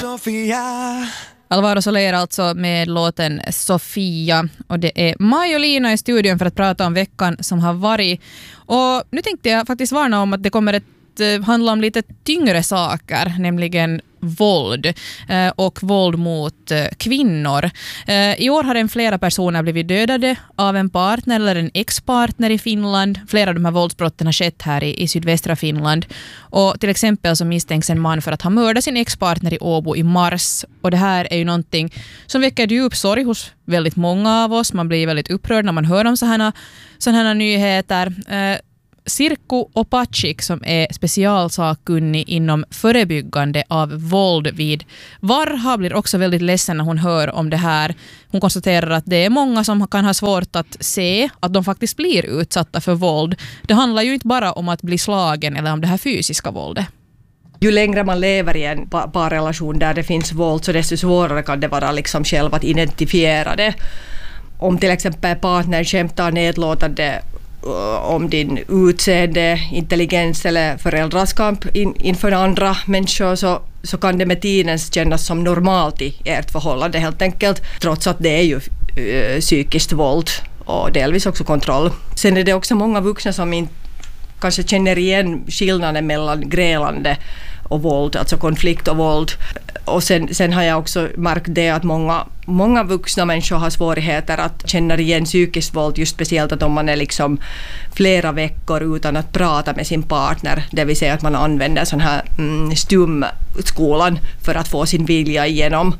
Alvaro Soler alltså med låten Sofia, och det är Maj och Lina i studion för att prata om veckan som har varit. Och nu tänkte jag faktiskt varna om att det kommer att handla om lite tyngre saker, nämligen våld och våld mot kvinnor. I år har flera personer blivit dödade av en partner eller en ex-partner i Finland. Flera av de här våldsbrotten har skett här i sydvästra Finland. Och till exempel så misstänks en man för att ha mördat sin ex-partner i Åbo i mars. Och det här är ju någonting som väcker djup sorg hos väldigt många av oss. Man blir väldigt upprörd när man hör om sådana här nyheter. Sirkku Opacic, som är specialsakkunnig inom förebyggande av våld vid Varha, blir också väldigt ledsen när hon hör om det här. Hon konstaterar att det är många som kan ha svårt att se att de faktiskt blir utsatta för våld. Det handlar ju inte bara om att bli slagen eller om det här fysiska våldet. Ju längre man lever i en parrelation där det finns våld, så desto svårare kan det vara liksom själv att identifiera det. Om till exempel partnern skämtar nedlåtande om din utseende, intelligens eller föräldraskap inför andra människor, så kan det med tiden kännas som normalt i ert förhållande helt enkelt, trots att det är ju psykiskt våld och delvis också kontroll. Sen är det också många vuxna som inte kanske känner igen skillnaden mellan grälande och våld, alltså konflikt och våld. Och sen har jag också märkt det att många vuxna människor har svårigheter att känna igen psykiskt våld, just speciellt att om man är liksom flera veckor utan att prata med sin partner, det vill säga att man använder sån här stumskolan för att få sin vilja igenom.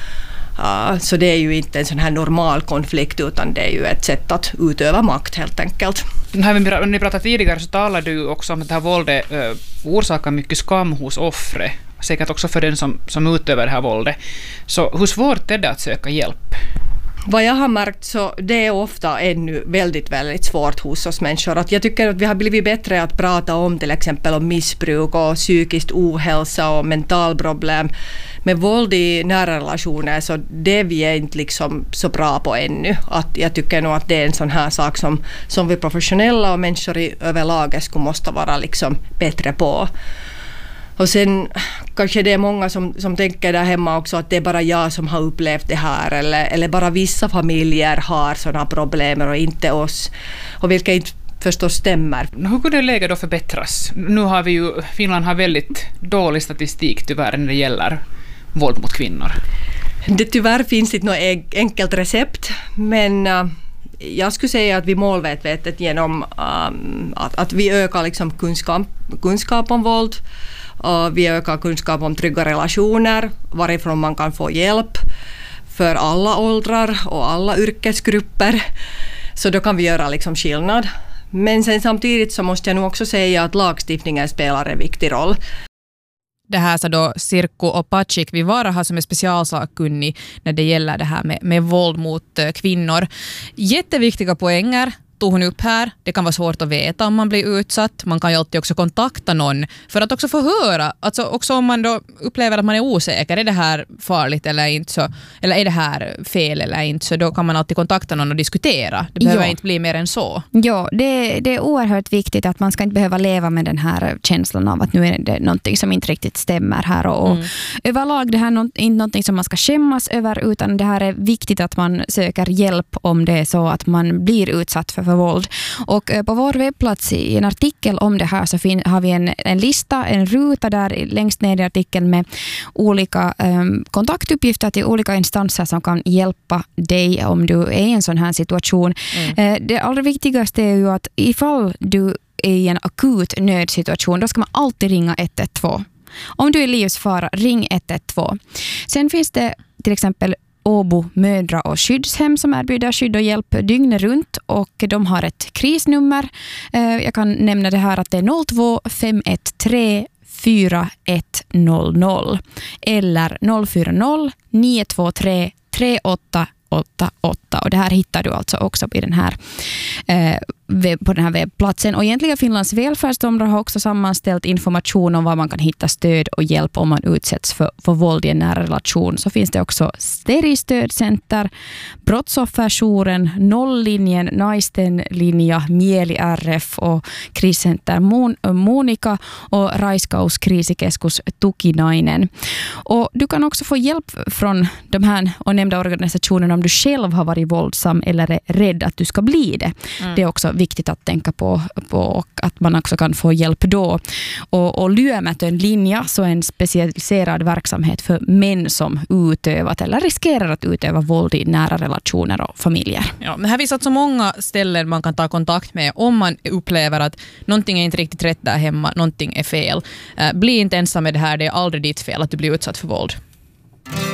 Så det är ju inte en sån här normal konflikt, utan det är ju ett sätt att utöva makt helt enkelt. När ni pratade tidigare så talade du också om att det här våldet orsakar mycket skam hos offret, säkert också för den som utövar det här våldet. Så hur svårt är det att söka hjälp? Vad jag har märkt så det är ofta ännu väldigt, väldigt svårt hos oss människor. Att jag tycker att vi har blivit bättre att prata om till exempel om missbruk och psykisk ohälsa och mentalproblem. Med våld i nära relationer, så det vi är inte liksom så bra på ännu. Att jag tycker nog att det är en sån här sak som vi professionella och människor i överlag skulle måste vara liksom bättre på. Och sen kanske det är många som tänker där hemma också att det är bara jag som har upplevt det här, eller bara vissa familjer har sådana problem och inte oss. Och vilka inte förstås stämmer. Hur kunde läget då förbättras? Nu har Finland har väldigt dålig statistik tyvärr när det gäller våld mot kvinnor. Det tyvärr finns inte något enkelt recept, men jag skulle säga att vi målmedvetet genom att vi ökar liksom kunskap om våld, och vi ökar kunskap om trygga relationer, varifrån man kan få hjälp för alla åldrar och alla yrkesgrupper, så då kan vi göra liksom skillnad. Men sen samtidigt så måste jag nog också säga att lagstiftningen spelar en viktig roll. Det här sa då Sirkku Opacic vid Varha, som är specialsakkunnig när det gäller det här med våld mot kvinnor. Jätteviktiga poänger tog hon upp här. Det kan vara svårt att veta om man blir utsatt. Man kan ju alltid också kontakta någon för att också få höra. Alltså också om man då upplever att man är osäker. Är det här farligt eller inte? Så, eller är det här fel eller inte? Så då kan man alltid kontakta någon och diskutera. Det behöver inte bli mer än så. Ja, det är oerhört viktigt att man ska inte behöva leva med den här känslan av att nu är det någonting som inte riktigt stämmer här. Och överlag det här är inte någonting som man ska skämmas över, utan det här är viktigt att man söker hjälp om det är så att man blir utsatt för våld. Och på vår webbplats i en artikel om det här så har vi en lista, en ruta där längst ner i artikeln med olika kontaktuppgifter till olika instanser som kan hjälpa dig om du är i en sån här situation. Det allra viktigaste är ju att ifall du är i en akut nödsituation, då ska man alltid ringa 112. Om du är i livsfara, ring 112. Sen finns det till exempel Åbo mödra- och skyddshem som erbjuder skydd och hjälp dygnet runt, och de har ett krisnummer. Jag kan nämna det här att det är 02 513 4100 eller 040 923 3888, och det här hittar du alltså också i den här på den här webbplatsen. Och egentligen Finlands välfärdsdomare har också sammanställt information om var man kan hitta stöd och hjälp om man utsätts för våld i en nära relation. Så finns det också Stödcenter, Brottsofferjouren, Nolllinjen, Naisten-linja, Mieli RF och kriscenter Monika och Raiskaus krisikeskus Tukinainen. Och du kan också få hjälp från de här och nämnda organisationerna om du själv har varit våldsam eller är rädd att du ska bli det. Det är också viktigt att tänka på och att man också kan få hjälp då. Och Lyömätön linja så är en specialiserad verksamhet för män som utövat eller riskerar att utöva våld i nära relationer och familjer. Ja, men här finns alltså många ställen man kan ta kontakt med om man upplever att någonting är inte riktigt rätt där hemma, någonting är fel. Bli inte ensam med det här, det är aldrig ditt fel att du blir utsatt för våld.